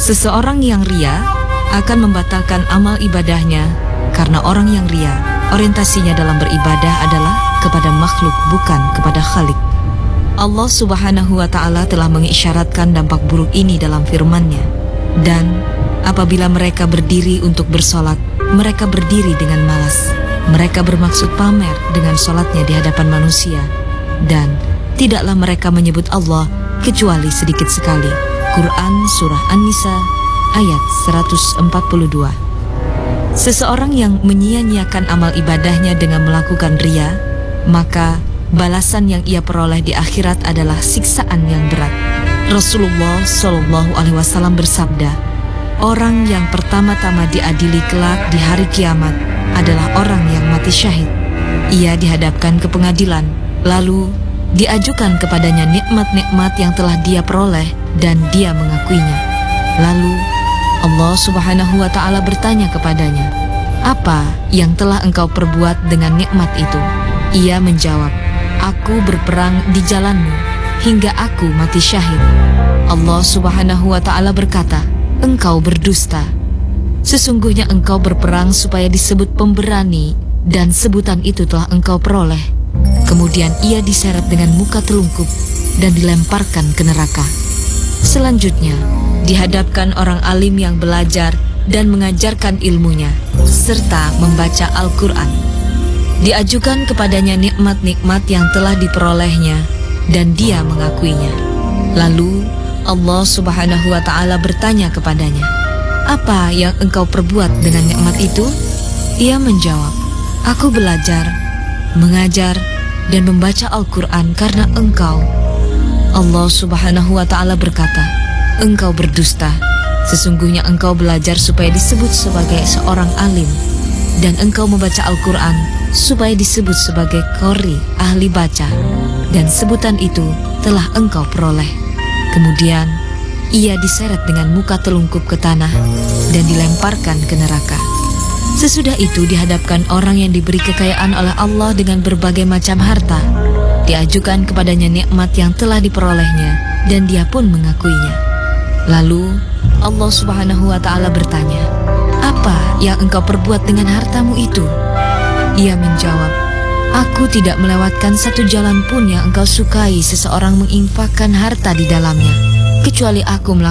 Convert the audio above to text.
Seseorang yang ria akan membatalkan amal ibadahnya karena orang yang ria orientasinya dalam beribadah adalah kepada makhluk bukan kepada Khalik. Allah Subhanahu wa Ta'ala telah mengisyaratkan dampak buruk ini dalam firman-Nya. Dan apabila mereka berdiri untuk bersolat, mereka berdiri dengan malas. Mereka bermaksud pamer dengan solatnya di hadapan manusia. Dan tidaklah mereka menyebut Allah kecuali sedikit sekali. Quran Surah An-Nisa ayat 142. Seseorang yang menyia-nyiakan amal ibadahnya dengan melakukan ria, maka balasan yang ia peroleh di akhirat adalah siksaan yang berat. Rasulullah SAW bersabda, orang yang pertama-tama diadili kelak di hari kiamat adalah orang yang mati syahid. Ia dihadapkan ke pengadilan, lalu diajukan kepadanya nikmat-nikmat yang telah dia peroleh dan dia mengakuinya. Lalu Allah Subhanahu wa Ta'ala bertanya kepadanya, apa yang telah engkau perbuat dengan nikmat itu? Ia menjawab, aku berperang di jalanmu hingga aku mati syahid. Allah Subhanahu wa Ta'ala berkata, engkau berdusta. Sesungguhnya engkau berperang supaya disebut pemberani dan sebutan itu telah engkau peroleh. Kemudian ia diseret dengan muka telungkup dan dilemparkan ke neraka. Selanjutnya dihadapkan orang alim yang belajar dan mengajarkan ilmunya serta membaca Al-Quran. Diajukan kepadanya nikmat-nikmat yang telah diperolehnya dan dia mengakuinya. Lalu Allah Subhanahu wa Ta'ala bertanya kepadanya, apa yang engkau perbuat dengan nikmat itu? Ia menjawab, aku belajar, mengajar dan membaca Al-Quran karena engkau. Allah Subhanahu wa Ta'ala berkata, engkau berdusta. Sesungguhnya engkau belajar supaya disebut sebagai seorang alim, dan engkau membaca Al-Quran supaya disebut sebagai qori, ahli baca, dan sebutan itu telah engkau peroleh. Kemudian ia diseret dengan muka telungkup ke tanah dan dilemparkan ke neraka. Sesudah itu dihadapkan orang yang diberi kekayaan oleh Allah dengan berbagai macam harta. Diajukan kepadanya nikmat yang telah diperolehnya dan dia pun mengakuinya. Lalu Allah Subhanahu wa Ta'ala bertanya, apa yang engkau perbuat dengan hartamu itu? Ia menjawab, aku tidak melewatkan satu jalan pun yang engkau sukai seseorang menginfakkan harta di dalamnya, kecuali aku melakukan